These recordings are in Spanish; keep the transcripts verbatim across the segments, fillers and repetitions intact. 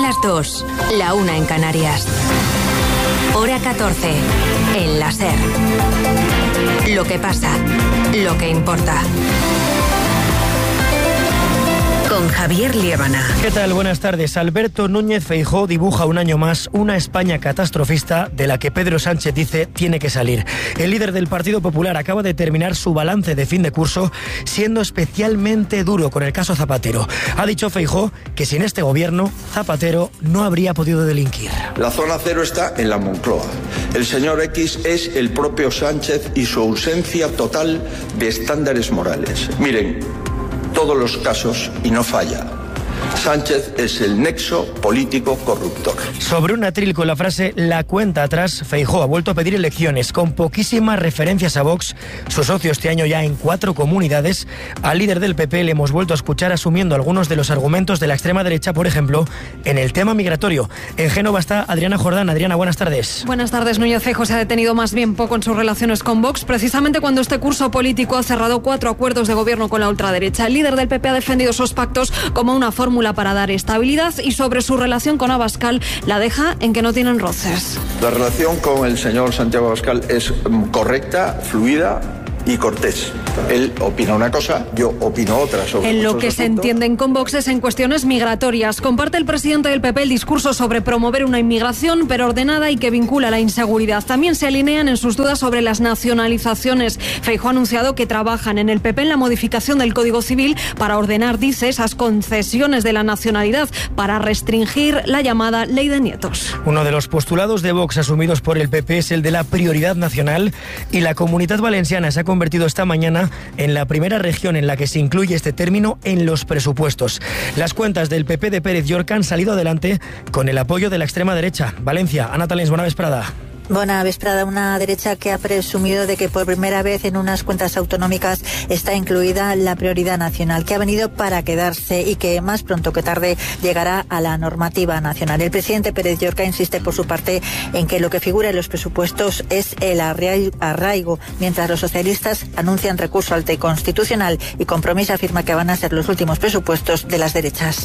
las dos, la una en Canarias. Hora catorce, en la SER. Lo que pasa, lo que importa. Con Javier Liébana. ¿Qué tal? Buenas tardes. Alberto Núñez Feijóo dibuja un año más una España catastrofista de la que Pedro Sánchez dice tiene que salir. El líder del Partido Popular acaba de terminar su balance de fin de curso siendo especialmente duro con el caso Zapatero. Ha dicho Feijóo que sin este gobierno Zapatero no habría podido delinquir. La zona cero está en la Moncloa. El señor X es el propio Sánchez y su ausencia total de estándares morales. Miren, todos los casos y no falla. Sánchez es el nexo político corruptor. Sobre un atril con la frase "la cuenta atrás", Feijóo ha vuelto a pedir elecciones con poquísimas referencias a Vox, su socio este año ya en cuatro comunidades. Al líder del P P le hemos vuelto a escuchar asumiendo algunos de los argumentos de la extrema derecha, por ejemplo, en el tema migratorio. En Génova está Adriana Jordán. Adriana, buenas tardes. Buenas tardes. Núñez Feijóo se ha detenido más bien poco en sus relaciones con Vox, precisamente cuando este curso político ha cerrado cuatro acuerdos de gobierno con la ultraderecha. El líder del P P ha defendido esos pactos como una fórmula para dar estabilidad y sobre su relación con Abascal la deja en que no tienen roces. La relación con el señor Santiago Abascal es correcta, fluida y cortés. Él opina una cosa, yo opino otra sobre En lo que asuntos. se entienden con Vox es en cuestiones migratorias. Comparte el presidente del P P el discurso sobre promover una inmigración, pero ordenada y que vincula la inseguridad. También se alinean en sus dudas sobre las nacionalizaciones. Feijóo ha anunciado que trabajan en el P P en la modificación del Código Civil para ordenar, dice, esas concesiones de la nacionalidad para restringir la llamada ley de nietos. Uno de los postulados de Vox asumidos por el P P es el de la prioridad nacional, y la Comunidad Valenciana se ha convertido esta mañana en la primera región en la que se incluye este término en los presupuestos. Las cuentas del P P de Pérez Llorca han salido adelante con el apoyo de la extrema derecha. Valencia, Ana Talens, buena vesprada. Buena vesprada. Una derecha que ha presumido de que por primera vez en unas cuentas autonómicas está incluida la prioridad nacional, que ha venido para quedarse y que más pronto que tarde llegará a la normativa nacional. El presidente Pérez Llorca insiste por su parte en que lo que figura en los presupuestos es el arraigo, mientras los socialistas anuncian recurso al Constitucional y Compromís afirma que van a ser los últimos presupuestos de las derechas.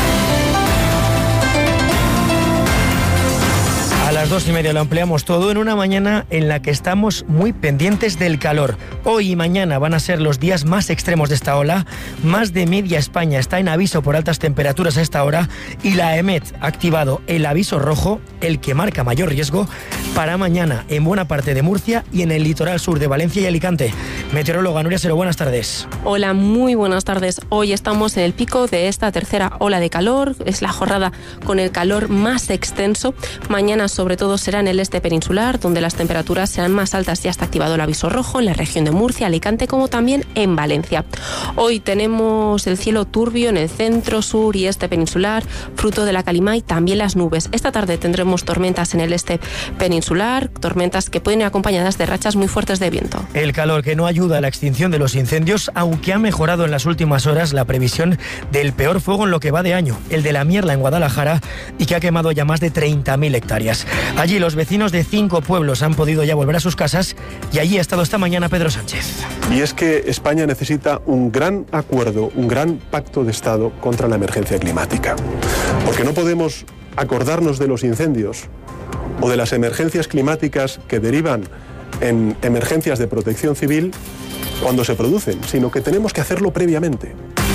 A las dos y media lo ampliamos todo en una mañana en la que estamos muy pendientes del calor. Hoy y mañana van a ser los días más extremos de esta ola. Más de media España está en aviso por altas temperaturas a esta hora y la EMET ha activado el aviso rojo, el que marca mayor riesgo, para mañana en buena parte de Murcia y en el litoral sur de Valencia y Alicante. Meteoróloga Nuria Sero, buenas tardes. Hola, muy buenas tardes. Hoy estamos en el pico de esta tercera ola de calor. Es la jornada con el calor más extenso. Mañana sobre todo será en el este peninsular, donde las temperaturas serán más altas. Ya está activado el aviso rojo en la región de Murcia, Alicante, como también en Valencia. Hoy tenemos el cielo turbio en el centro, sur y este peninsular, fruto de la calima y también las nubes. Esta tarde tendremos tormentas en el este peninsular, tormentas que pueden ir acompañadas de rachas muy fuertes de viento. El calor que no ayuda a la extinción de los incendios, aunque ha mejorado en las últimas horas la previsión del peor fuego en lo que va de año, el de la Mierla en Guadalajara, y que ha quemado ya más de treinta mil hectáreas. Allí los vecinos de cinco pueblos han podido ya volver a sus casas y allí ha estado esta mañana Pedro Sánchez. Y es que España necesita un gran acuerdo, un gran pacto de Estado contra la emergencia climática. Porque no podemos acordarnos de los incendios o de las emergencias climáticas que derivan en emergencias de protección civil cuando se producen, sino que tenemos que hacerlo previamente.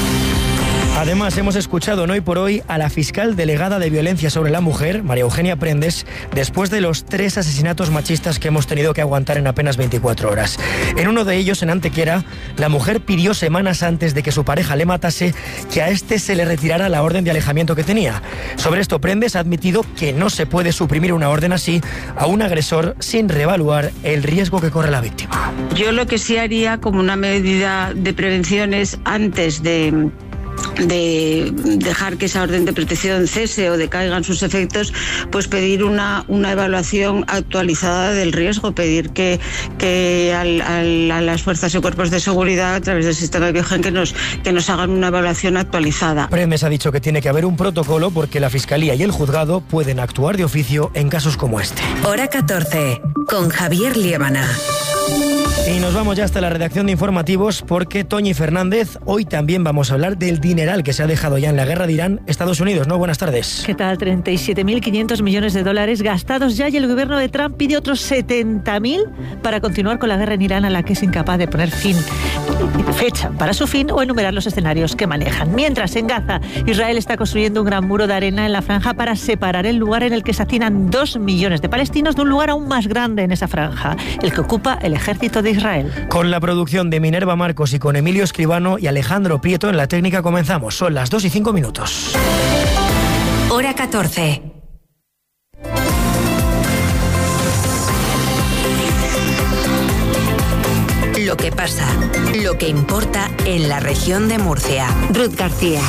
Además, hemos escuchado en Hoy por Hoy a la fiscal delegada de Violencia sobre la Mujer, María Eugenia Prendes, después de los tres asesinatos machistas que hemos tenido que aguantar en apenas veinticuatro horas. En uno de ellos, en Antequera, la mujer pidió semanas antes de que su pareja le matase que a este se le retirara la orden de alejamiento que tenía. Sobre esto, Prendes ha admitido que no se puede suprimir una orden así a un agresor sin reevaluar el riesgo que corre la víctima. Yo lo que sí haría como una medida de prevención es antes de... de dejar que esa orden de protección cese o decaigan sus efectos, pues pedir una, una evaluación actualizada del riesgo, pedir que, que al, al, a las fuerzas y cuerpos de seguridad a través del sistema Biogen que nos, que nos hagan una evaluación actualizada. Prendes ha dicho que tiene que haber un protocolo porque la Fiscalía y el Juzgado pueden actuar de oficio en casos como este. Hora catorce, con Javier Liébana. Y nos vamos ya hasta la redacción de informativos porque Toñi Fernández, hoy también vamos a hablar del dineral que se ha dejado ya en la guerra de Irán, Estados Unidos, ¿no? Buenas tardes. ¿Qué tal? treinta y siete mil quinientos millones de dólares gastados ya y el gobierno de Trump pide otros setenta mil para continuar con la guerra en Irán a la que es incapaz de poner fin, fecha para su fin o enumerar los escenarios que manejan. Mientras, en Gaza, Israel está construyendo un gran muro de arena en la franja para separar el lugar en el que se hacinan dos millones de palestinos de un lugar aún más grande en esa franja, el que ocupa el ejército de Israel. Con la producción de Minerva Marcos y con Emilio Escribano y Alejandro Prieto en la técnica comenzamos. Son las dos y cinco minutos. Hora catorce. Lo que pasa, lo que importa en la región de Murcia. Ruth García.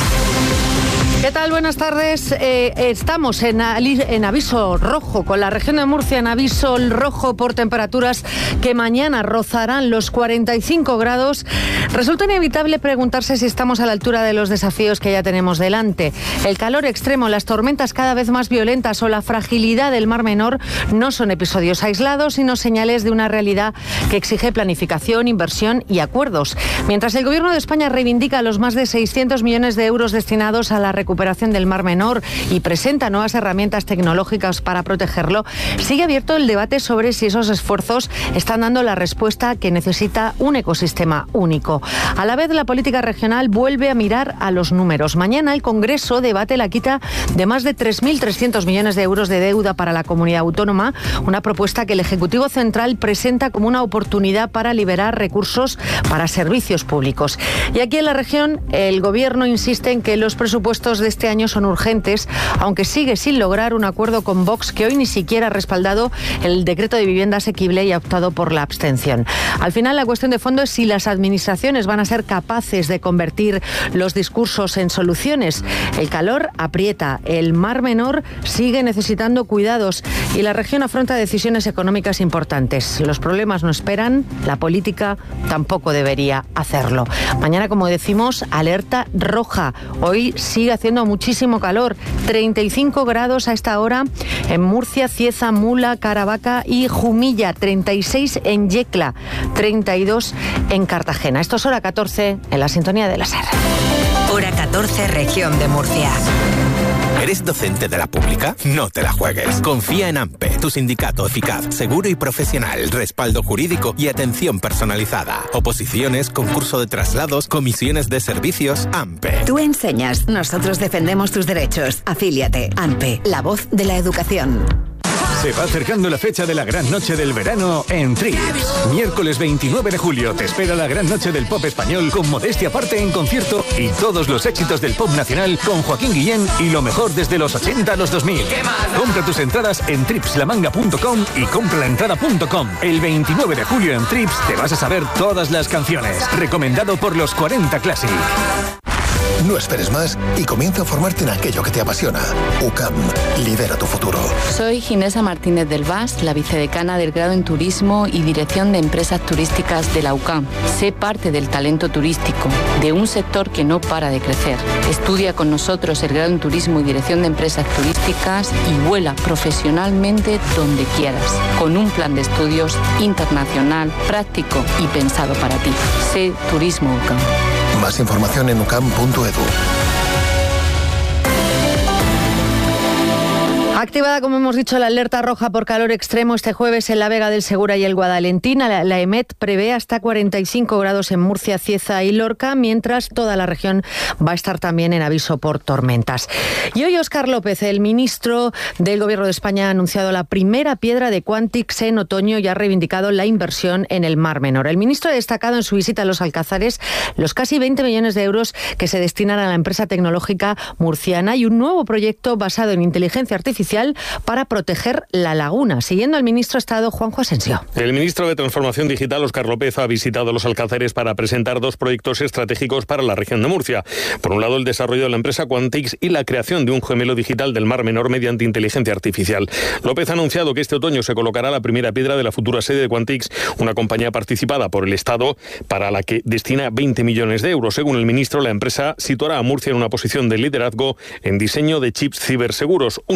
¿Qué tal? Buenas tardes. Eh, estamos en, en aviso rojo, con la región de Murcia en aviso rojo por temperaturas que mañana rozarán los cuarenta y cinco grados. Resulta inevitable preguntarse si estamos a la altura de los desafíos que ya tenemos delante. El calor extremo, las tormentas cada vez más violentas o la fragilidad del Mar Menor no son episodios aislados, sino señales de una realidad que exige planificación, inversión y acuerdos. Mientras el Gobierno de España reivindica los más de seiscientos millones de euros destinados a la recuperación recuperación del Mar Menor y presenta nuevas herramientas tecnológicas para protegerlo, sigue abierto el debate sobre si esos esfuerzos están dando la respuesta que necesita un ecosistema único. A la vez, la política regional vuelve a mirar a los números. Mañana el Congreso debate la quita de más de tres mil trescientos millones de euros de deuda para la comunidad autónoma, una propuesta que el Ejecutivo Central presenta como una oportunidad para liberar recursos para servicios públicos. Y aquí en la región, el Gobierno insiste en que los presupuestos de este año son urgentes, aunque sigue sin lograr un acuerdo con Vox, que hoy ni siquiera ha respaldado el decreto de vivienda asequible y ha optado por la abstención. Al final, la cuestión de fondo es si las administraciones van a ser capaces de convertir los discursos en soluciones. El calor aprieta, el Mar Menor sigue necesitando cuidados y la región afronta decisiones económicas importantes. Los problemas no esperan, la política tampoco debería hacerlo. Mañana, como decimos, alerta roja. Hoy sigue haciendo muchísimo calor, treinta y cinco grados a esta hora en Murcia, Cieza, Mula, Caravaca y Jumilla, treinta y seis en Yecla, treinta y dos en Cartagena. Esto es hora catorce en la sintonía de la SER. Hora catorce, región de Murcia. ¿Eres docente de la pública? No te la juegues. Confía en AMPE, tu sindicato eficaz, seguro y profesional, respaldo jurídico y atención personalizada. Oposiciones, concurso de traslados, comisiones de servicios. AMPE. Tú enseñas, nosotros defendemos tus derechos. Afíliate. AMPE, la voz de la educación. Se va acercando la fecha de la gran noche del verano en Trips. Miércoles veintinueve de julio te espera la gran noche del pop español con Modestia Aparte en concierto y todos los éxitos del pop nacional con Joaquín Guillén y lo mejor desde los ochenta a los dos mil. Compra tus entradas en trips la manga punto com y compralaentrada punto com. El veintinueve de julio en Trips te vas a saber todas las canciones. Recomendado por los cuarenta Classic. No esperes más y comienza a formarte en aquello que te apasiona. U C A M, lidera tu futuro. Soy Ginesa Martínez del Vaz, la vicedecana del grado en Turismo y Dirección de Empresas Turísticas de la U C A M. Sé parte del talento turístico, de un sector que no para de crecer. Estudia con nosotros el grado en Turismo y Dirección de Empresas Turísticas y vuela profesionalmente donde quieras, con un plan de estudios internacional, práctico y pensado para ti. Sé Turismo U C A M. Más información en u c a m punto e d u. Activada, como hemos dicho, la alerta roja por calor extremo este jueves en la Vega del Segura y el Guadalentín. La, la EMET prevé hasta cuarenta y cinco grados en Murcia, Cieza y Lorca, mientras toda la región va a estar también en aviso por tormentas. Y hoy Óscar López, el ministro del Gobierno de España, ha anunciado la primera piedra de Quantix en otoño y ha reivindicado la inversión en el Mar Menor. El ministro ha destacado en su visita a los Alcázares los casi veinte millones de euros que se destinan a la empresa tecnológica murciana y un nuevo proyecto basado en inteligencia artificial para proteger la laguna. Siguiendo al ministro ha estado Juanjo Asensio. El ministro de Transformación Digital, Óscar López, ha visitado los Alcázares para presentar dos proyectos estratégicos para la región de Murcia. Por un lado, el desarrollo de la empresa Quantix y la creación de un gemelo digital del Mar Menor mediante inteligencia artificial. López ha anunciado que este otoño se colocará la primera piedra de la futura sede de Quantix, una compañía participada por el Estado para la que destina veinte millones de euros. Según el ministro, la empresa situará a Murcia en una posición de liderazgo en diseño de chips ciberseguros, un sector clave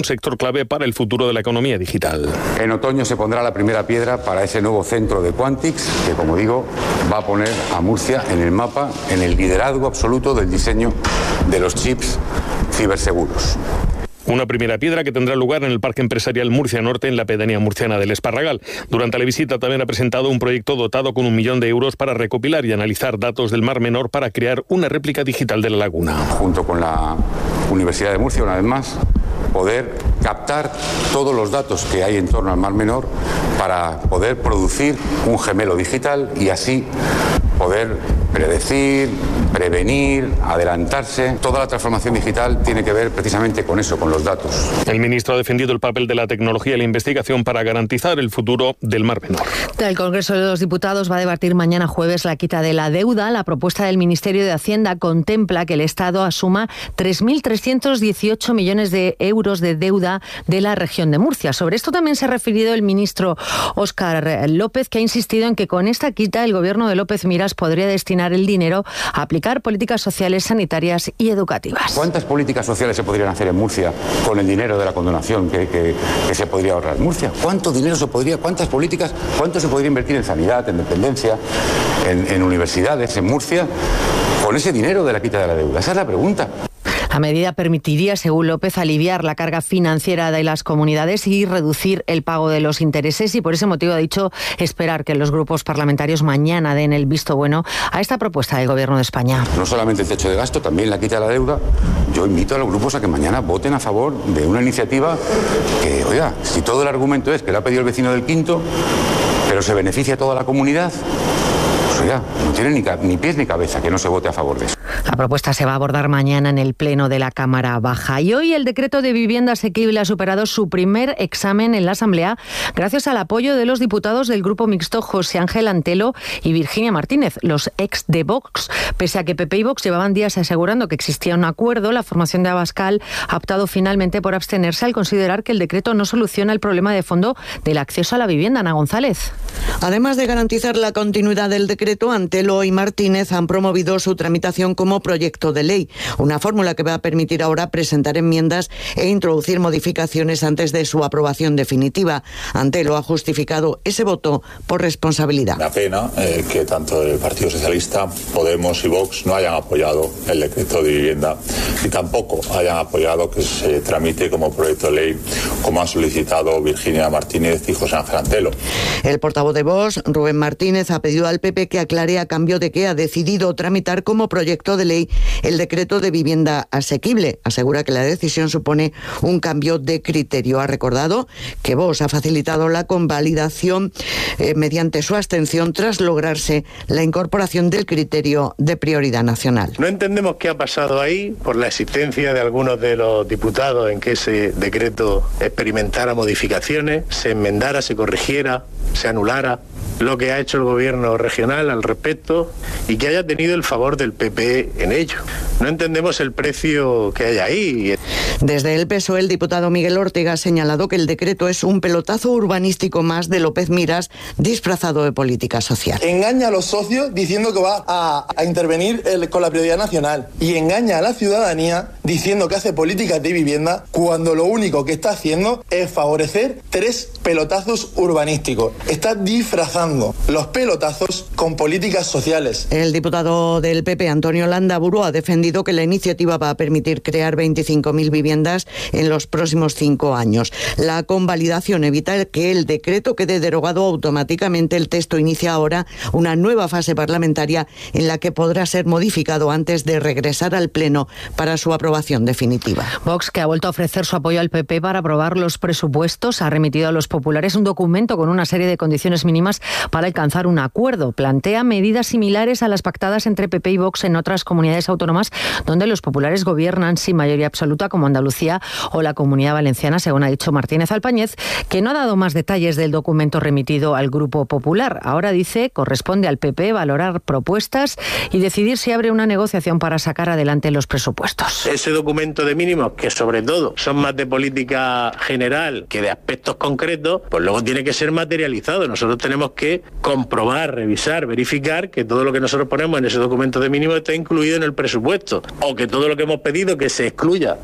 clave para el futuro de la economía digital. En otoño se pondrá la primera piedra para ese nuevo centro de Quantix, que como digo, va a poner a Murcia en el mapa, en el liderazgo absoluto del diseño de los chips ciberseguros. Una primera piedra que tendrá lugar en el Parque Empresarial Murcia Norte, en la pedanía murciana del Esparragal. Durante la visita también ha presentado un proyecto dotado con un millón de euros para recopilar y analizar datos del Mar Menor para crear una réplica digital de la laguna. Junto con la Universidad de Murcia, una vez más, poder captar todos los datos que hay en torno al Mar Menor para poder producir un gemelo digital y así poder predecir, prevenir, adelantarse. Toda la transformación digital tiene que ver precisamente con eso, con los datos. El ministro ha defendido el papel de la tecnología y la investigación para garantizar el futuro del Mar Menor. El Congreso de los Diputados va a debatir mañana jueves la quita de la deuda. La propuesta del Ministerio de Hacienda contempla que el Estado asuma tres mil trescientos dieciocho millones de euros de deuda de la región de Murcia. Sobre esto también se ha referido el ministro Óscar López, que ha insistido en que con esta quita el gobierno de López Miras podría destinar el dinero a aplicar políticas sociales, sanitarias y educativas. ¿Cuántas políticas sociales se podrían hacer en Murcia con el dinero de la condonación que, que, que se podría ahorrar en Murcia? ¿Cuánto dinero se podría, cuántas políticas, cuánto se podría invertir en sanidad, en dependencia, en, en universidades, en Murcia, con ese dinero de la quita de la deuda? Esa es la pregunta. La medida permitiría, según López, aliviar la carga financiera de las comunidades y reducir el pago de los intereses, y por ese motivo ha dicho esperar que los grupos parlamentarios mañana den el visto bueno a esta propuesta del Gobierno de España. No solamente el techo de gasto, también la quita de la deuda. Yo invito a los grupos a que mañana voten a favor de una iniciativa que, oiga, si todo el argumento es que lo ha pedido el vecino del quinto, pero se beneficia a toda la comunidad, pues oiga, no tiene ni, ni pies ni cabeza que no se vote a favor de eso. La propuesta se va a abordar mañana en el Pleno de la Cámara Baja. Y hoy el decreto de vivienda asequible ha superado su primer examen en la Asamblea gracias al apoyo de los diputados del Grupo Mixto José Ángel Antelo y Virginia Martínez, los ex de Vox. Pese a que P P y Vox llevaban días asegurando que existía un acuerdo, la formación de Abascal ha optado finalmente por abstenerse al considerar que el decreto no soluciona el problema de fondo del acceso a la vivienda. Ana González. Además de garantizar la continuidad del decreto, Antelo y Martínez han promovido su tramitación como proyecto de ley, una fórmula que va a permitir ahora presentar enmiendas e introducir modificaciones antes de su aprobación definitiva. Antelo ha justificado ese voto por responsabilidad. Una pena eh, que tanto el Partido Socialista, Podemos y Vox no hayan apoyado el decreto de vivienda y tampoco hayan apoyado que se tramite como proyecto de ley, como han solicitado Virginia Martínez y José Ángel Antelo. El portavoz de Vox, Rubén Martínez, ha pedido al P P que aclare a cambio de que ha decidido tramitar como proyecto de ley el decreto de vivienda asequible. Asegura que la decisión supone un cambio de criterio. Ha recordado que Vox ha facilitado la convalidación eh, mediante su abstención tras lograrse la incorporación del criterio de prioridad nacional. No entendemos qué ha pasado ahí por la existencia de algunos de los diputados en que ese decreto experimentara modificaciones, se enmendara, se corrigiera, se anulara lo que ha hecho el gobierno regional al respecto y que haya tenido el favor del P P en ello. No entendemos el precio que hay ahí. Desde el P S O E, el diputado Miguel Ortega ha señalado que el decreto es un pelotazo urbanístico más de López Miras disfrazado de política social. Engaña a los socios diciendo que va a, a intervenir el, con la prioridad nacional y engaña a la ciudadanía diciendo que hace políticas de vivienda cuando lo único que está haciendo es favorecer tres pelotazos urbanísticos. Está disfrazando los pelotazos con políticas sociales. El diputado del P P, Antonio Landaburu, ha defendido que la iniciativa va a permitir crear veinticinco mil viviendas en los próximos cinco años. La convalidación evita que el decreto quede derogado automáticamente. El texto inicia ahora una nueva fase parlamentaria en la que podrá ser modificado antes de regresar al Pleno para su aprobación definitiva. Vox, que ha vuelto a ofrecer su apoyo al P P para aprobar los presupuestos, ha remitido a los populares un documento con una serie de condiciones mínimas para alcanzar un acuerdo. Plantea medidas similares a las pactadas entre P P y Vox en otras comunidades autónomas donde los populares gobiernan sin mayoría absoluta, como Andalucía o la Comunidad Valenciana, según ha dicho Martínez Alpáñez, que no ha dado más detalles del documento remitido al Grupo Popular. Ahora dice corresponde al P P valorar propuestas y decidir si abre una negociación para sacar adelante los presupuestos. Ese documento de mínimos, que sobre todo son más de política general que de aspectos concretos, pues luego tiene que ser materializado. Nosotros tenemos que comprobar, revisar, verificar que todo lo que nosotros ponemos en ese documento de mínimos está incluido en el presupuesto, o que todo lo que hemos pedido que se excluya del presupuesto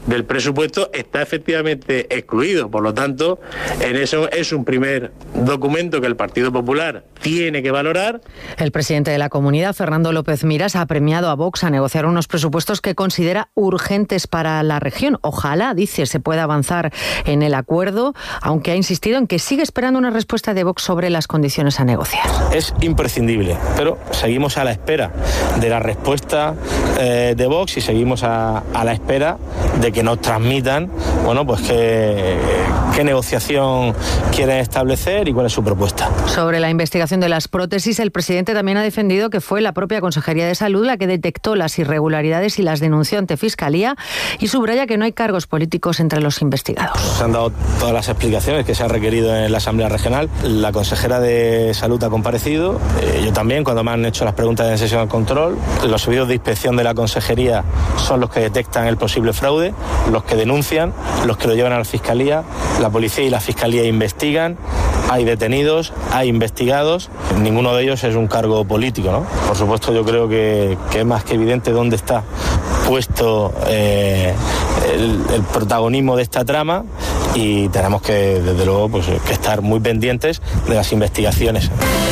presupuesto está efectivamente excluido. Por lo tanto, en eso es un primer documento que el Partido Popular tiene que valorar. El presidente de la comunidad, Fernando López Miras, ha premiado a Vox a negociar unos presupuestos que considera urgentes para la región. Ojalá, dice, se pueda avanzar en el acuerdo, aunque ha insistido en que sigue esperando una respuesta de Vox sobre las condiciones a negociar. Es imprescindible, pero seguimos a la espera de la respuesta eh, de Vox y seguimos a, a la espera de que nos transmitan, bueno, pues qué, qué negociación quieren establecer y cuál es su propuesta. Sobre la investigación de las prótesis, el presidente también ha defendido que fue la propia Consejería de Salud la que detectó las irregularidades y las denunció ante Fiscalía, y subraya que no hay cargos políticos entre los investigados. Se han dado todas las explicaciones que se han requerido en la Asamblea Regional. La consejera de Salud ha comparecido, eh, yo también, cuando me han hecho las preguntas en sesión de control. Los servicios de inspección de la Consejería son los que detectan el posible fraude, los que denuncian, los que lo llevan a la Fiscalía. La Policía y la Fiscalía investigan. Hay detenidos, hay investigados, ninguno de ellos es un cargo político, ¿no? Por supuesto, yo creo que, que es más que evidente dónde está puesto eh, el, el protagonismo de esta trama, y tenemos que, desde luego, pues, que estar muy pendientes de las investigaciones.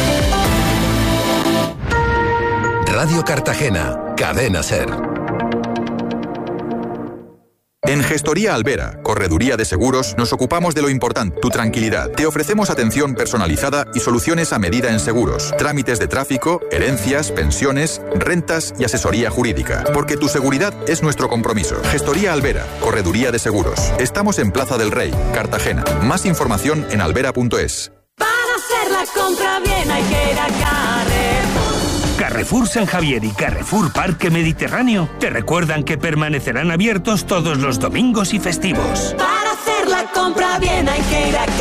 Radio Cartagena, Cadena SER. En Gestoría Albera, Correduría de Seguros, nos ocupamos de lo importante, tu tranquilidad. Te ofrecemos atención personalizada y soluciones a medida en seguros, trámites de tráfico, herencias, pensiones, rentas y asesoría jurídica. Porque tu seguridad es nuestro compromiso. Gestoría Albera, Correduría de Seguros. Estamos en Plaza del Rey, Cartagena. Más información en albera punto es. Para hacer la compra bien hay que ir a Carrefour. Carrefour San Javier y Carrefour Parque Mediterráneo te recuerdan que permanecerán abiertos todos los domingos y festivos. Para hacer la compra bien hay que ir a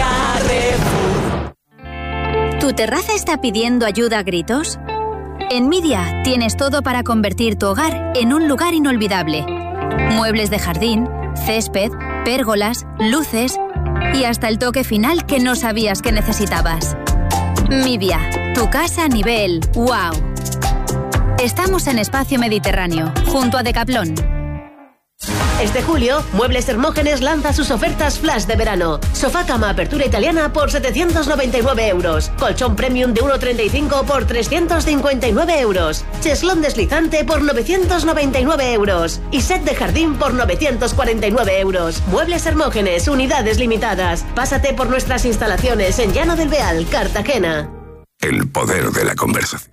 Carrefour. ¿Tu terraza está pidiendo ayuda a gritos? En Midia tienes todo para convertir tu hogar en un lugar inolvidable. Muebles de jardín, césped, pérgolas, luces y hasta el toque final que no sabías que necesitabas. Midia, tu casa a nivel wow. Estamos en Espacio Mediterráneo, junto a Decathlon. Este julio, Muebles Hermógenes lanza sus ofertas flash de verano. Sofá cama apertura italiana por setecientos noventa y nueve euros. Colchón premium de uno coma treinta y cinco por trescientos cincuenta y nueve euros. Cheslón deslizante por novecientos noventa y nueve euros. Y set de jardín por novecientos cuarenta y nueve euros. Muebles Hermógenes, unidades limitadas. Pásate por nuestras instalaciones en Llano del Beal, Cartagena. El poder de la conversación.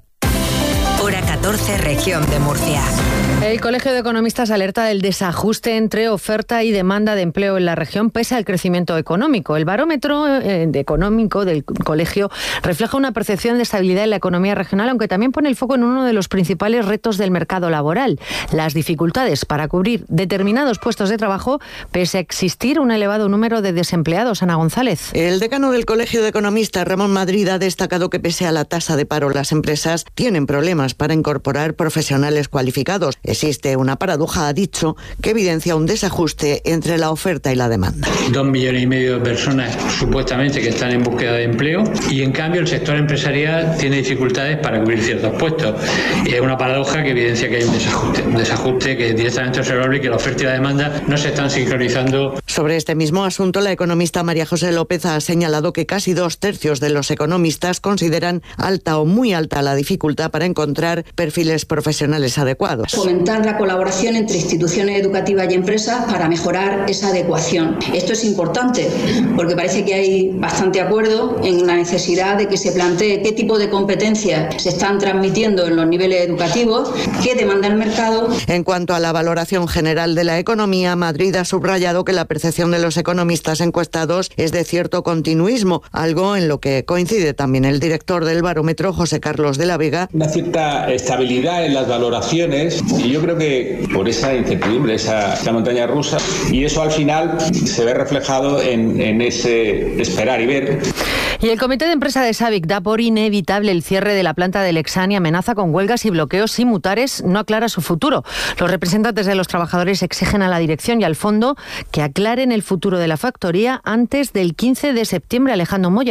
Hora catorce, región de Murcia. El Colegio de Economistas alerta del desajuste entre oferta y demanda de empleo en la región pese al crecimiento económico. El barómetro eh, de económico del colegio refleja una percepción de estabilidad en la economía regional, aunque también pone el foco en uno de los principales retos del mercado laboral: las dificultades para cubrir determinados puestos de trabajo pese a existir un elevado número de desempleados. Ana González. El decano del Colegio de Economistas, Ramón Madrid, ha destacado que pese a la tasa de paro, las empresas tienen problemas para incorporar profesionales cualificados. Existe una paradoja, ha dicho, que evidencia un desajuste entre la oferta y la demanda. Dos millones y medio de personas supuestamente que están en búsqueda de empleo, y en cambio el sector empresarial tiene dificultades para cubrir ciertos puestos. Y es una paradoja que evidencia que hay un desajuste, un desajuste que es directamente observable y que la oferta y la demanda no se están sincronizando. Sobre este mismo asunto, la economista María José López ha señalado que casi dos tercios de los economistas consideran alta o muy alta la dificultad para encontrar perfiles profesionales adecuados. Fomentar la colaboración entre instituciones educativas y empresas para mejorar esa adecuación. Esto es importante porque parece que hay bastante acuerdo en la necesidad de que se plantee qué tipo de competencias se están transmitiendo en los niveles educativos, qué demanda el mercado. En cuanto a la valoración general de la economía, Madrid ha subrayado que la percepción de los economistas encuestados es de cierto continuismo, algo en lo que coincide también el director del barómetro, José Carlos de la Vega. Una cierta estabilidad en las valoraciones, y yo creo que por esa incertidumbre, esa, esa montaña rusa, y eso al final se ve reflejado en, en ese esperar y ver. Y el comité de empresa de Sabic da por inevitable el cierre de la planta de Lexan y amenaza con huelgas y bloqueos si Mutares no aclara su futuro. Los representantes de los trabajadores exigen a la dirección y al fondo que aclaren el futuro de la factoría antes del quince de septiembre. Alejandro Moya.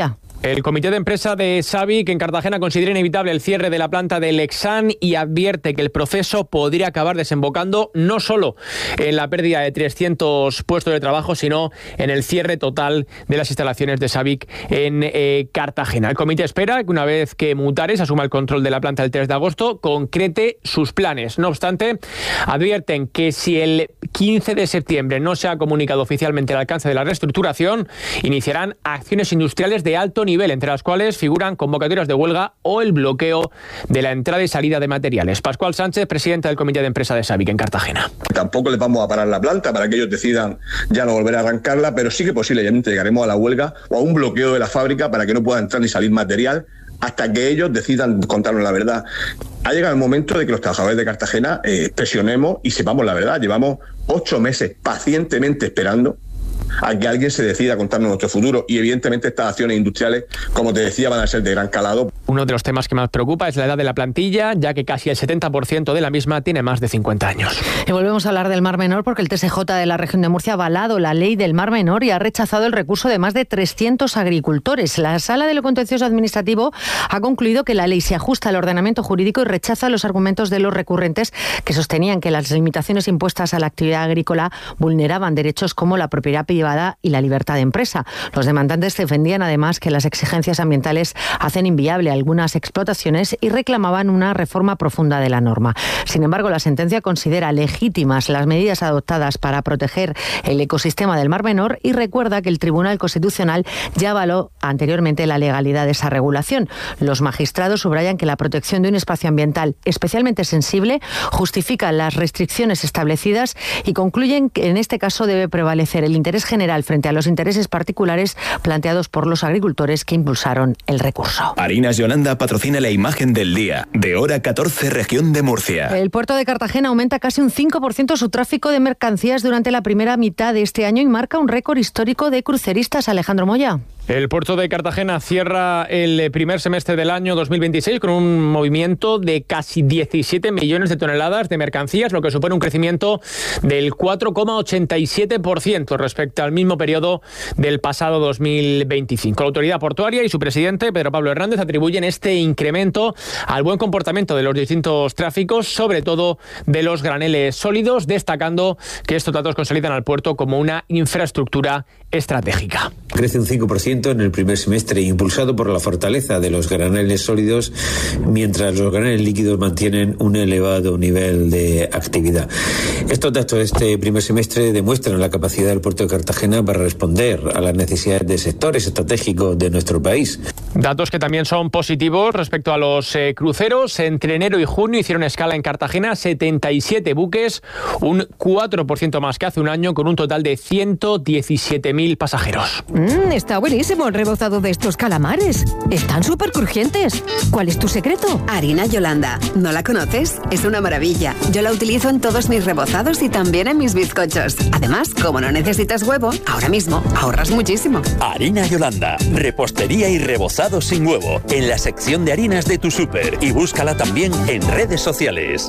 El comité de empresa de Sabic en Cartagena considera inevitable el cierre de la planta de Lexan y advierte que el proceso podría acabar desembocando no solo en la pérdida de trescientos puestos de trabajo, sino en el cierre total de las instalaciones de Sabic en eh, Cartagena. El comité espera que una vez que Mutares asuma el control de la planta el tres de agosto, concrete sus planes. No obstante, advierten que si el quince de septiembre no se ha comunicado oficialmente el alcance de la reestructuración, iniciarán acciones industriales de alto nivel, entre las cuales figuran convocatorias de huelga o el bloqueo de la entrada y salida de materiales. Pascual Sánchez, presidente del comité de empresa de Sabic en Cartagena. Tampoco les vamos a parar la planta para que ellos decidan ya no volver a arrancarla, pero sí que posiblemente llegaremos a la huelga o a un bloqueo de la fábrica para que no pueda entrar ni salir material hasta que ellos decidan contarnos la verdad. Ha llegado el momento de que los trabajadores de Cartagena eh, presionemos y sepamos la verdad. Llevamos ocho meses pacientemente esperando a que alguien se decida a contarnos nuestro futuro, y evidentemente estas acciones industriales, como te decía, van a ser de gran calado. Uno de los temas que más preocupa es la edad de la plantilla, ya que casi el setenta por ciento de la misma tiene más de cincuenta años. Y volvemos a hablar del Mar Menor porque el T S J de la región de Murcia ha avalado la ley del Mar Menor y ha rechazado el recurso de más de trescientos agricultores. La Sala de lo Contencioso Administrativo ha concluido que la ley se ajusta al ordenamiento jurídico y rechaza los argumentos de los recurrentes que sostenían que las limitaciones impuestas a la actividad agrícola vulneraban derechos como la propiedad privada y la libertad de empresa. Los demandantes defendían además que las exigencias ambientales hacen inviable algunas explotaciones y reclamaban una reforma profunda de la norma. Sin embargo, la sentencia considera legítimas las medidas adoptadas para proteger el ecosistema del Mar Menor y recuerda que el Tribunal Constitucional ya avaló anteriormente la legalidad de esa regulación. Los magistrados subrayan que la protección de un espacio ambiental especialmente sensible justifica las restricciones establecidas y concluyen que en este caso debe prevalecer el interés general frente a los intereses particulares planteados por los agricultores que impulsaron el recurso. Harinas Yolanda patrocina la imagen del día, de hora catorce, región de Murcia. El puerto de Cartagena aumenta casi un cinco por ciento su tráfico de mercancías durante la primera mitad de este año y marca un récord histórico de cruceristas. Alejandro Moya. El puerto de Cartagena cierra el primer semestre del año dos mil veintiséis con un movimiento de casi diecisiete millones de toneladas de mercancías, lo que supone un crecimiento del cuatro coma ochenta y siete por ciento respecto al mismo periodo del pasado dos mil veinticinco. La autoridad portuaria y su presidente, Pedro Pablo Hernández, atribuyen este incremento al buen comportamiento de los distintos tráficos, sobre todo de los graneles sólidos, destacando que estos datos consolidan al puerto como una infraestructura estratégica. Crece un cinco por ciento en el primer semestre, impulsado por la fortaleza de los graneles sólidos, mientras los graneles líquidos mantienen un elevado nivel de actividad. Estos datos de este primer semestre demuestran la capacidad del puerto de Cartagena para responder a las necesidades de sectores estratégicos de nuestro país. Datos que también son positivos respecto a los eh, cruceros. Entre enero y junio hicieron escala en Cartagena setenta y siete buques, un cuatro por ciento más que hace un año, con un total de ciento diecisiete mil pasajeros. Mm, está buenísimo el rebozado de estos calamares. Están súper crujientes. ¿Cuál es tu secreto? Harina Yolanda. ¿No la conoces? Es una maravilla. Yo la utilizo en todos mis rebozados y también en mis bizcochos. Además, como no necesitas huevo, ahora mismo ahorras muchísimo. Harina Yolanda. Repostería y rebozado sin huevo. En la sección de harinas de tu súper. Y búscala también en redes sociales.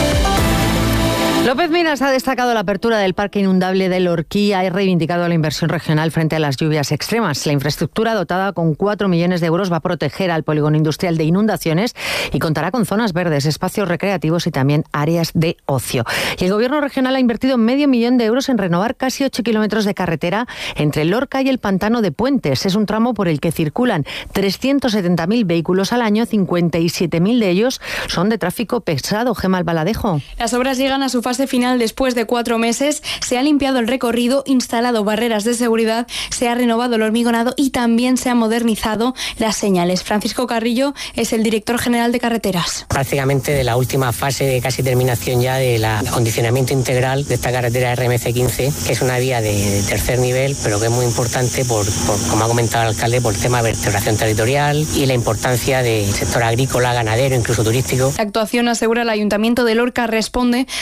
López Miras ha destacado la apertura del parque inundable del Orquí y ha reivindicado la inversión regional frente a las lluvias extremas. La infraestructura, dotada con cuatro millones de euros, va a proteger al polígono industrial de inundaciones y contará con zonas verdes, espacios recreativos y también áreas de ocio. Y el gobierno regional ha invertido medio millón de euros en renovar casi ocho kilómetros de carretera entre Lorca y el Pantano de Puentes. Es un tramo por el que circulan trescientos setenta mil vehículos al año, cincuenta y siete mil de ellos son de tráfico pesado. Gemma Albaladejo. Las obras llegan a su fase final después de cuatro meses. Se ha limpiado el recorrido, instalado barreras de seguridad, se ha renovado el hormigonado y también se han modernizado las señales. Francisco Carrillo es el director general de carreteras. Prácticamente de la última fase de casi terminación ya del acondicionamiento integral de esta carretera R M C quince, que es una vía de, de tercer nivel, pero que es muy importante por, por, como ha comentado el alcalde, por el tema de vertebración territorial y la importancia del sector agrícola, ganadero, incluso turístico. La actuación, asegura el Ayuntamiento de Lorca, responde a reivindicar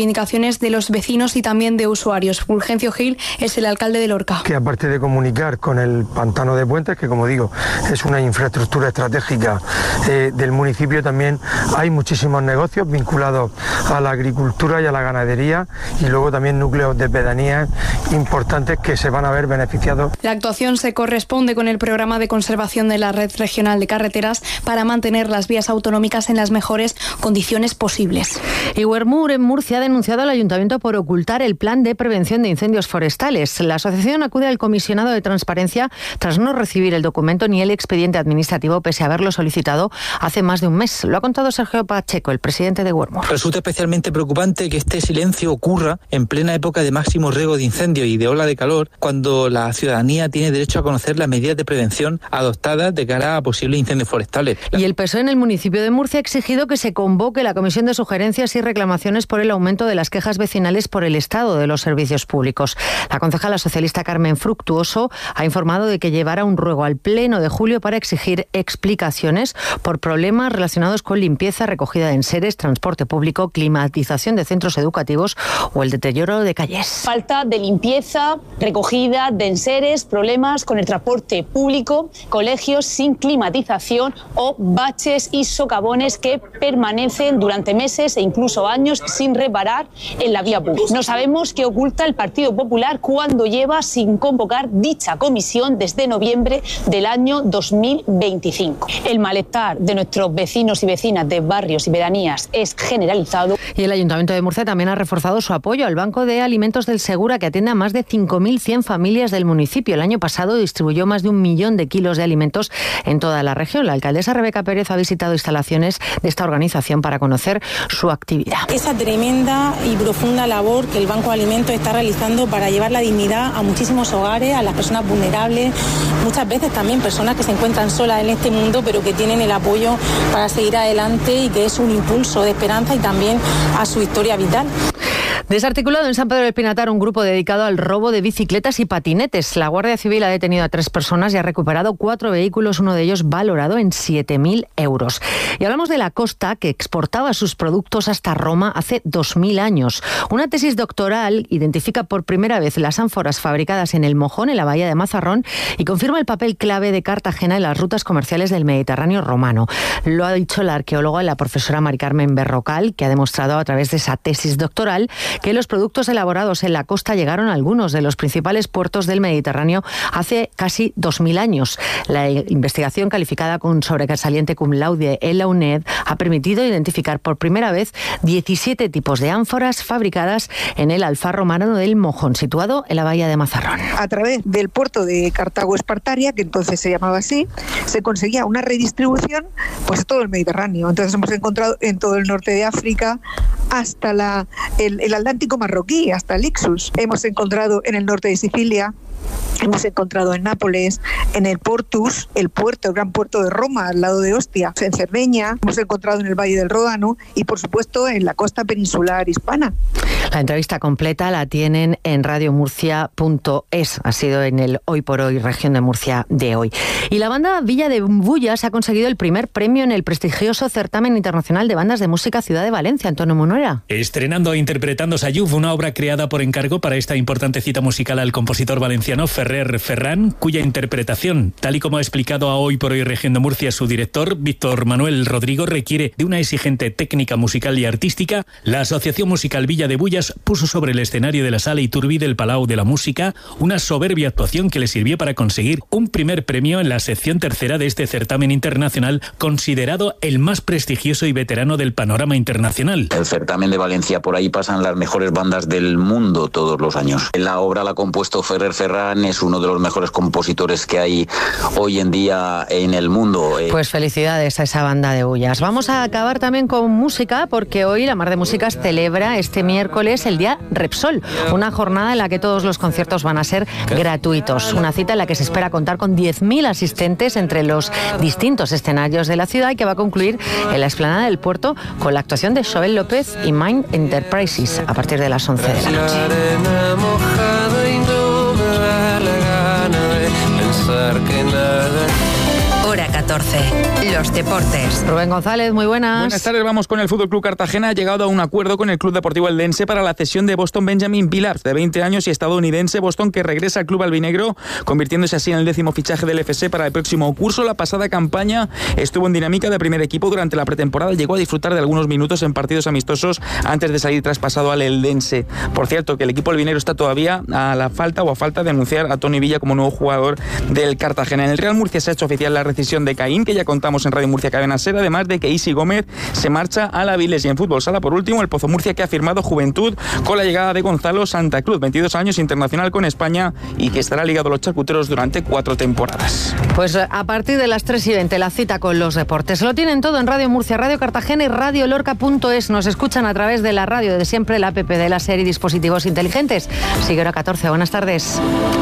reivindicaciones de los vecinos y también de usuarios. Fulgencio Gil es el alcalde de Lorca. Que aparte de comunicar con el pantano de Puentes, que como digo es una infraestructura estratégica eh, del municipio, también hay muchísimos negocios vinculados a la agricultura y a la ganadería, y luego también núcleos de pedanías importantes que se van a ver beneficiados. La actuación se corresponde con el programa de conservación de la red regional de carreteras para mantener las vías autonómicas en las mejores condiciones posibles. Y Wermur en Murcia ha denunciado al ayuntamiento por ocultar el plan de prevención de incendios forestales. La asociación acude al comisionado de transparencia tras no recibir el documento ni el expediente administrativo, pese a haberlo solicitado hace más de un mes. Lo ha contado Sergio Pacheco, el presidente de Wermur. Resulta especialmente preocupante que este silencio ocurra en plena época de máximo riesgo de incendio y de ola de calor, cuando la ciudadanía tiene derecho a conocer las medidas de prevención adoptadas de cara a posibles incendios forestales. Y el P S O E en el municipio de Murcia ha exigido que se convoque la comisión de sugerencias y reclamaciones por el aumento de las quejas vecinales por el estado de los servicios públicos. La concejala socialista Carmen Fructuoso ha informado de que llevará un ruego al Pleno de julio para exigir explicaciones por problemas relacionados con limpieza, recogida de enseres, transporte público, climatización de centros educativos o el deterioro de calles. Falta de limpieza, recogida de enseres, problemas con el transporte público, colegios sin climatización o baches y socavones que permanecen durante meses e incluso años sin reparar en la vía pública. No sabemos qué oculta el Partido Popular cuando lleva sin convocar dicha comisión desde noviembre del año dos mil veinticinco. El malestar de nuestros vecinos y vecinas de barrios y pedanías es generalizado. Y el Ayuntamiento de Murcia también ha reforzado su apoyo al Banco de Alimentos del Segura, que atiende a más de cinco mil cien familias del municipio. El año pasado distribuyó más de un millón de kilos de alimentos en toda la región. La alcaldesa Rebeca Pérez ha visitado instalaciones de esta organización para conocer su actividad. Esa tremenda y profunda labor que el Banco de Alimentos está realizando para llevar la dignidad a muchísimos hogares, a las personas vulnerables, muchas veces también personas que se encuentran solas en este mundo, pero que tienen el apoyo para seguir adelante y que es un impulso de esperanza y también a su historia vital. Desarticulado en San Pedro del Pinatar un grupo dedicado al robo de bicicletas y patinetes. La Guardia Civil ha detenido a tres personas y ha recuperado cuatro vehículos, uno de ellos valorado en siete mil euros. Y hablamos de la Costa, que exportaba sus productos hasta Roma hace dos mil años. Una tesis doctoral identifica por primera vez las ánforas fabricadas en el Mojón, en la bahía de Mazarrón, y confirma el papel clave de Cartagena en las rutas comerciales del Mediterráneo romano. Lo ha dicho la arqueóloga y la profesora Mari Carmen Berrocal, que ha demostrado a través de esa tesis doctoral que los productos elaborados en la costa llegaron a algunos de los principales puertos del Mediterráneo hace casi dos mil años. La investigación, calificada con sobresaliente cum laude en la UNED, ha permitido identificar por primera vez diecisiete tipos de ánforas fabricadas en el alfar romano del Mojón, situado en la bahía de Mazarrón. A través del puerto de Cartago Espartaria, que entonces se llamaba así, se conseguía una redistribución pues a todo el Mediterráneo. Entonces hemos encontrado en todo el norte de África hasta la, el, el Atlántico marroquí, hasta el Ixus. Hemos encontrado en el norte de Sicilia, hemos encontrado en Nápoles, en el Portus, el puerto, el gran puerto de Roma, al lado de Ostia, en Cerdeña, hemos encontrado en el Valle del Ródano y, por supuesto, en la costa peninsular hispana. La entrevista completa la tienen en radiomurcia punto es. Ha sido en el Hoy por Hoy, Región de Murcia de hoy. Y la banda Villa de Bullas ha conseguido el primer premio en el prestigioso certamen internacional de bandas de música Ciudad de Valencia. Antonio Monuera. Estrenando e interpretando Sayuf, una obra creada por encargo para esta importante cita musical al compositor valenciano Ferrer Ferran, cuya interpretación, tal y como ha explicado a Hoy por Hoy Región de Murcia su director, Víctor Manuel Rodrigo, requiere de una exigente técnica musical y artística. La Asociación Musical Villa de Bullas puso sobre el escenario de la Sala Iturbi del Palau de la Música una soberbia actuación que le sirvió para conseguir un primer premio en la sección tercera de este certamen internacional, considerado el más prestigioso y veterano del panorama internacional. El certamen de Valencia, por ahí pasan las mejores bandas del mundo todos los años. La obra la ha compuesto Ferrer Ferran, es uno de los mejores compositores que hay hoy en día en el mundo. Pues felicidades a esa banda de Bullas. Vamos a acabar también con música, porque hoy la Mar de Músicas celebra este miércoles el Día Repsol, una jornada en la que todos los conciertos van a ser gratuitos. Una cita en la que se espera contar con diez mil asistentes entre los distintos escenarios de la ciudad y que va a concluir en la explanada del puerto con la actuación de Joel López y Mind Enterprises a partir de las once de la noche. Hora catorce. catorce. Los deportes. Rubén González, muy buenas. Buenas tardes, vamos con el Fútbol Club Cartagena. Ha llegado a un acuerdo con el Club Deportivo Eldense para la cesión de Boston Benjamin Billups, de veinte años y estadounidense. Boston, que regresa al club albinegro, convirtiéndose así en el décimo fichaje del F C para el próximo curso. La pasada campaña estuvo en dinámica de primer equipo durante la pretemporada. Llegó a disfrutar de algunos minutos en partidos amistosos antes de salir traspasado al Eldense. Por cierto, que el equipo albinegro está todavía a la falta o a falta de anunciar a Tony Villa como nuevo jugador del Cartagena. En el Real Murcia se ha hecho oficial la rescisión de Caín, que ya contamos en Radio Murcia Cadena Ser, además de que Isi Gómez se marcha a la Viles. Y en fútbol sala, por último, el Pozo Murcia, que ha firmado Juventud con la llegada de Gonzalo Santa Cruz, veintidós años, internacional con España y que estará ligado a los charcuteros durante cuatro temporadas. Pues a partir de las tres y veinte la cita con los deportes. Lo tienen todo en Radio Murcia, Radio Cartagena y Radio Lorca punto es. Nos escuchan a través de la radio de siempre, la app de la serie Dispositivos Inteligentes. Sigue hora catorce. Buenas tardes.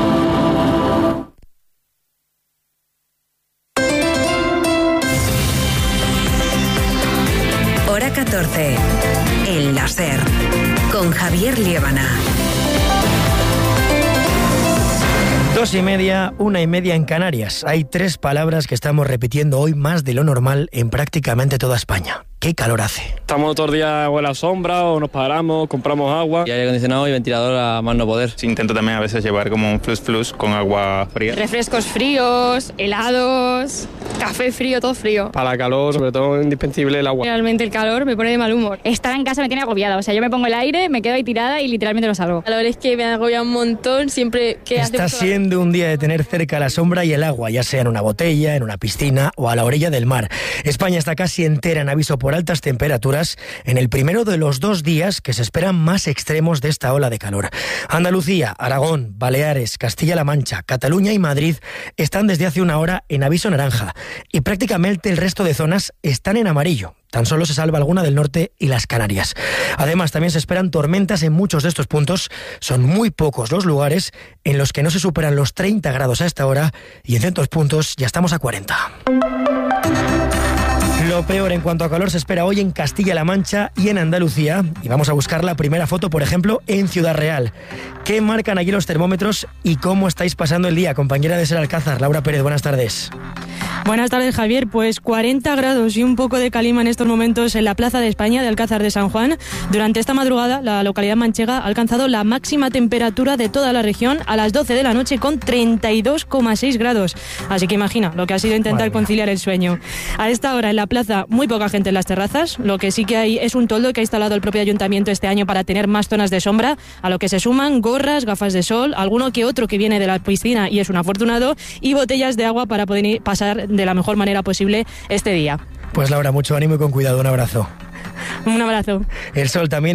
Hora catorce. El láser. Con Javier Liébana. Dos y media, una y media en Canarias. Hay tres palabras que estamos repitiendo hoy más de lo normal en prácticamente toda España. ¿Qué calor hace? Estamos todos los días o en la sombra o nos paramos, compramos agua. Y aire acondicionado y ventilador a más no poder. Sí, intento también a veces llevar como un flus flus con agua fría. Refrescos fríos, helados, café frío, todo frío. Para calor, sobre todo indispensable el agua. Realmente el calor me pone de mal humor. Estar en casa me tiene agobiada, o sea, yo me pongo el aire, me quedo ahí tirada y literalmente no salgo. El calor es que me agobia un montón siempre que hace... Está siendo un día de tener cerca la sombra y el agua, ya sea en una botella, en una piscina o a la orilla del mar. España está casi entera en aviso por altas temperaturas en el primero de los dos días que se esperan más extremos de esta ola de calor. Andalucía, Aragón, Baleares, Castilla-La Mancha, Cataluña y Madrid están desde hace una hora en aviso naranja y prácticamente el resto de zonas están en amarillo. Tan solo se salva alguna del norte y las Canarias. Además, también se esperan tormentas en muchos de estos puntos. Son muy pocos los lugares en los que no se superan los treinta grados a esta hora y en ciertos puntos ya estamos a cuarenta. Lo peor en cuanto a calor se espera hoy en Castilla-La Mancha y en Andalucía. Y vamos a buscar la primera foto, por ejemplo, en Ciudad Real. ¿Qué marcan allí los termómetros y cómo estáis pasando el día? Compañera de Ser Alcázar, Laura Pérez, buenas tardes. Buenas tardes, Javier. Pues cuarenta grados y un poco de calima en estos momentos en la Plaza de España de Alcázar de San Juan. Durante esta madrugada, la localidad manchega ha alcanzado la máxima temperatura de toda la región a las doce de la noche con treinta y dos coma seis grados. Así que imagina lo que ha sido intentar conciliar el sueño. A esta hora en la plaza muy poca gente en las terrazas. Lo que sí que hay es un toldo que ha instalado el propio ayuntamiento este año para tener más zonas de sombra, a lo que se suman gorras, gafas de sol, alguno que otro que viene de la piscina y es un afortunado, y botellas de agua para poder pasar de la mejor manera posible este día. Pues Laura, mucho ánimo y con cuidado. Un abrazo. Un abrazo. El sol también